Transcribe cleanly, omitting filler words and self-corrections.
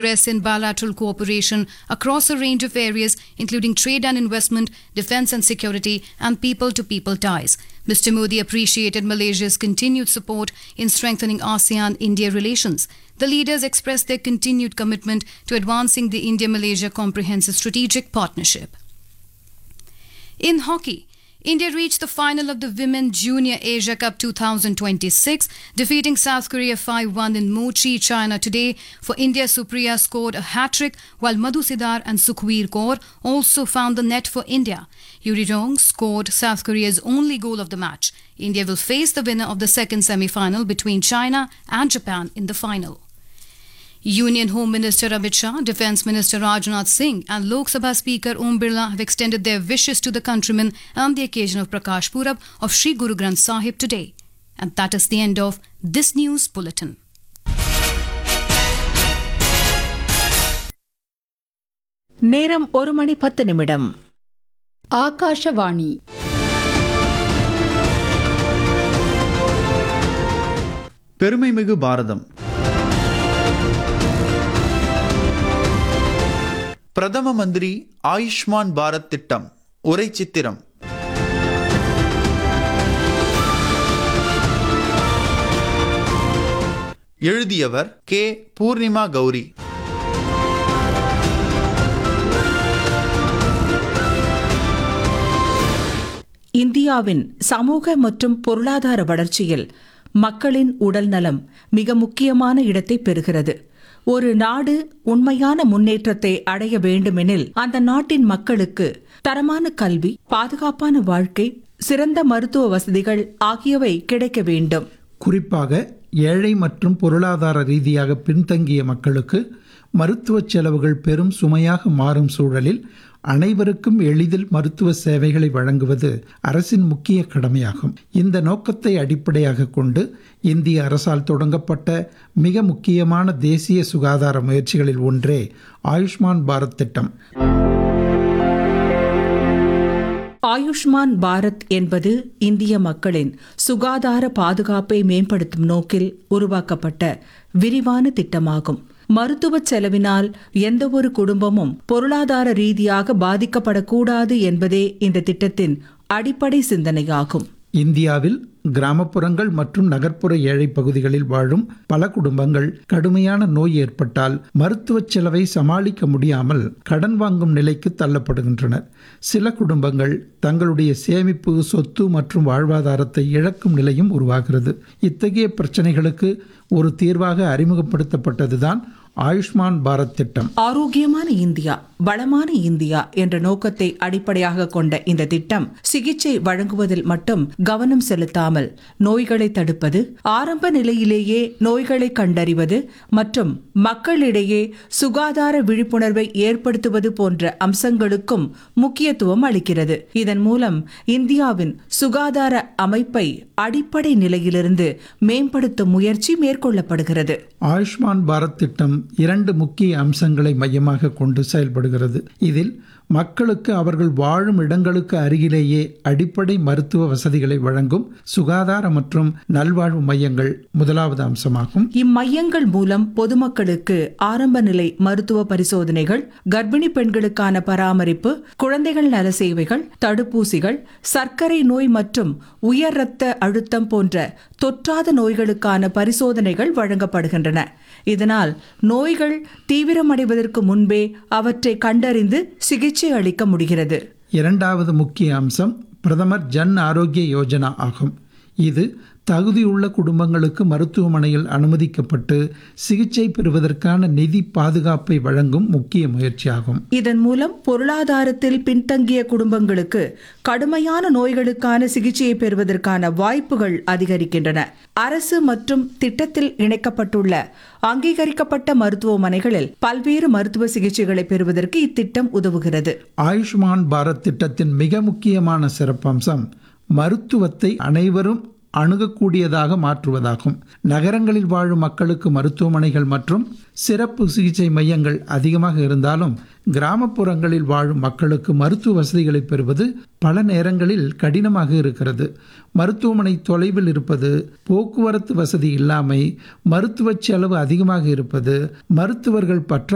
progress in bilateral cooperation across a range of areas, including trade and investment, defense and security, and people-to-people ties. Mr. Modi appreciated Malaysia's continued support in strengthening ASEAN-India relations. The leaders expressed their continued commitment to advancing the India-Malaysia Comprehensive Strategic Partnership. In hockey, India reached the final of the Women Junior Asia Cup 2026, defeating South Korea 5-1 in Mochi, China today. For India, Supriya scored a hat-trick, while Madhu Sidar and Sukhveer Kaur also found the net for India. Yuri Rong scored South Korea's only goal of the match. India will face the winner of the second semi-final between China and Japan in the final. Union Home Minister Amit Shah, Defence Minister Rajnath Singh and Lok Sabha Speaker Om Birla have extended their wishes to the countrymen on the occasion of Prakash Purab of Sri Guru Granth Sahib today. And that is the end of this news bulletin. நேரம் 1:10. ஆகாஷவாணி. பெருமைமிகு பாரதம். பிரதம மந்திரி ஆயுஷ்மான் பாரத் திட்டம் உரை சித்திரம். எழுதியவர் K. Purnima Gowri. இந்தியாவின் சமூக மற்றும் பொருளாதார வளர்ச்சியில் மக்களின் உடல் நலம் மிக முக்கியமான இடத்தை பெறுகிறது. ஒரு நாடு உண்மையான முன்னேற்றத்தை அடைய வேண்டுமெனில் அந்த நாட்டின் மக்களுக்கு தரமான கல்வி, பாதுகாப்பான வாழ்க்கை, சிறந்த மருத்துவ வசதிகள் ஆகியவை கிடைக்க வேண்டும். குறிப்பாக ஏழை மற்றும் பொருளாதார ரீதியாக பின்தங்கிய மக்களுக்கு மருத்துவ செலவுகள் பெரும் சுமையாக மாறும் சூழலில் அனைவருக்கும் எளிதில் மருத்துவ சேவைகளை வழங்குவது அரசின் முக்கிய கடமையாகும். இந்த நோக்கத்தை அடிப்படையாக கொண்டு இந்திய அரசால் தொடங்கப்பட்ட மிக முக்கியமான தேசிய சுகாதார முயற்சிகளில் ஒன்றே ஆயுஷ்மான் பாரத் திட்டம். ஆயுஷ்மான் பாரத் என்பது இந்திய மக்களின் சுகாதார பாதுகாப்பை மேம்படுத்தும் நோக்கில் உருவாக்கப்பட்ட விரிவான திட்டமாகும். மருத்துவ செலவினால் எந்த ஒரு குடும்பமும் பொருளாதார ரீதியாக பாதிக்கப்படக்கூடாது என்பதே இந்த திட்டத்தின் அடிப்படை சிந்தனையாகும். இந்தியாவில் கிராமப்புறங்கள் மற்றும் நகர்ப்புற ஏழை பகுதிகளில் வாழும் பல குடும்பங்கள் கடுமையான நோய் ஏற்பட்டால் மருத்துவ செலவை சமாளிக்க முடியாமல் கடன் வாங்கும் நிலைக்கு தள்ளப்படுகின்றனர். சில குடும்பங்கள் தங்களுடைய சேமிப்பு, சொத்து மற்றும் வாழ்வாதாரத்தை இழக்கும் நிலையும் உருவாகிறது. இத்தகைய பிரச்சனைகளுக்கு ஒரு தீர்வாக அறிமுகப்படுத்தப்பட்டதுதான் ஆயுஷ்மான் பாரத் திட்டம். ஆரோக்கியமான இந்தியா, வளமான இந்தியா என்ற நோக்கத்தை அடிப்படையாக கொண்ட இந்த திட்டம் சிகிச்சை வழங்குவதில் மட்டும் கவனம் செலுத்தாமல் நோய்களை தடுப்பது, ஆரம்ப நிலையிலேயே நோய்களை கண்டறிவது மற்றும் மக்களிடையே சுகாதார விழிப்புணர்வை ஏற்படுத்துவது போன்ற அம்சங்களுக்கும் முக்கியத்துவம் அளிக்கிறது. இதன் மூலம் இந்தியாவின் சுகாதார அமைப்பை அடிப்படை நிலையிலிருந்து மேம்படுத்தும் முயற்சி மேற்கொள்ளப்படுகிறது. ஆயுஷ்மான் பாரத் திட்டம் 2 முக்கிய அம்சங்களை மையமாக கொண்டு செயல்படுகிறது. இதில் மக்களுக்கு அவர்கள் வாழும் இடங்களுக்கு அருகிலேயே அடிப்படை மருத்துவ வசதிகளை வழங்கும் சுகாதார மற்றும் நல்வாழ்வு மையங்கள் முதலாவது அம்சமாகும். இம்மையங்கள் மூலம் பொதுமக்களுக்கு ஆரம்ப நிலை மருத்துவ பரிசோதனைகள், கர்ப்பிணி பெண்களுக்கான பராமரிப்பு, குழந்தைகள் நல சேவைகள், தடுப்பூசிகள், சர்க்கரை நோய் மற்றும் உயர் இரத்த அழுத்தம் போன்ற தொற்றாத நோய்களுக்கான பரிசோதனைகள் வழங்கப்படுகின்றன. இதனால் நோய்கள் தீவிரமடைவதற்கு முன்பே அவற்றை கண்டறிந்து சிகிச்சை அளிக்க முடிகிறது. இரண்டாவது முக்கிய அம்சம் பிரதமர் ஜன் ஆரோக்கிய யோஜனா ஆகும். இது தகுதியுள்ள குடும்பங்களுக்கு மருத்துவமனையில் அனுமதிக்கப்பட்டு சிகிச்சை பெறுவதற்கான நிதி பாதுகாப்பை வழங்கும் முக்கிய முயற்சியாகும். இதன் மூலம் பொருளாதாரத்தில் பின்தங்கிய குடும்பங்களுக்கு கடுமையான நோய்களுக்கான சிகிச்சையை பெறுவதற்கான வாய்ப்புகள் அதிகரிக்கின்றன. அரசு மற்றும் திட்டத்தில் இணைக்கப்பட்டுள்ள அங்கீகரிக்கப்பட்ட மருத்துவமனைகளில் பல்வேறு மருத்துவ சிகிச்சைகளை பெறுவதற்கு இத்திட்டம் உதவுகிறது. ஆயுஷ்மான் பாரத் திட்டத்தின் மிக முக்கியமான சிறப்பம்சம் மருத்துவத்தை அனைவரும் அணுகக்கூடியதாக மாற்றுவதாகும். நகரங்களில் வாழும் மக்களுக்கு மருத்துவமனைகள் மற்றும் சிறப்பு சிகிச்சை மையங்கள் அதிகமாக இருந்தாலும் கிராமப்புறங்களில் வாழும் மக்களுக்கு மருத்துவ வசதிகளை பெறுவது பல நேரங்களில் கடினமாக இருக்கிறது. மருத்துவமனை தொலைவில் இருப்பது, போக்குவரத்து வசதி இல்லாமை, மருத்துவ செலவு அதிகமாக இருப்பது, மருத்துவர்கள் பற்றாக்குறை